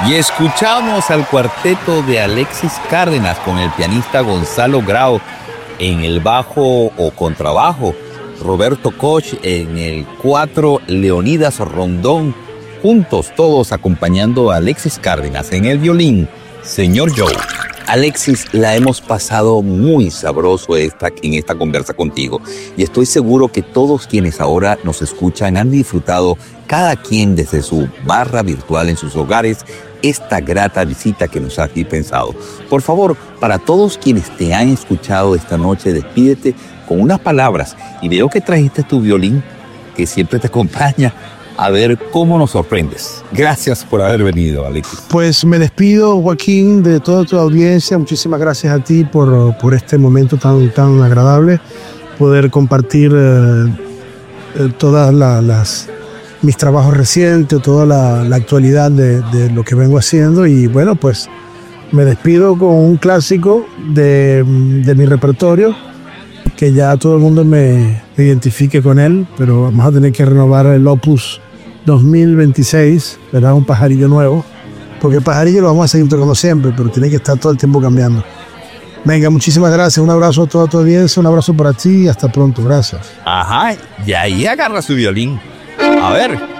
Y escuchamos al cuarteto de Alexis Cárdenas con el pianista Gonzalo Grau en el bajo o contrabajo, Roberto Koch en el 4, Leonidas Rondón, juntos todos acompañando a Alexis Cárdenas en el violín, Señor Joe. Alexis, la hemos pasado muy sabroso en esta conversa contigo y estoy seguro que todos quienes ahora nos escuchan han disfrutado, cada quien desde su barra virtual en sus hogares, esta grata visita que nos has dispensado. Por favor, para todos quienes te han escuchado esta noche, despídete con unas palabras y veo que trajiste tu violín que siempre te acompaña. A ver cómo nos sorprendes. Gracias por haber venido, Alexis. Pues me despido, Joaquín, de toda tu audiencia. Muchísimas gracias a ti por este momento tan agradable. Poder compartir todas mis trabajos recientes, toda la actualidad de lo que vengo haciendo. Y bueno, pues me despido con un clásico de mi repertorio, que ya todo el mundo me identifique con él, pero vamos a tener que renovar el Opus 2026, ¿verdad? Un pajarillo nuevo, porque el pajarillo lo vamos a seguir tocando siempre, pero tiene que estar todo el tiempo cambiando. Venga, muchísimas gracias, un abrazo a toda tu audiencia, un abrazo para ti y hasta pronto, gracias. Ajá, y ahí agarra su violín. A ver.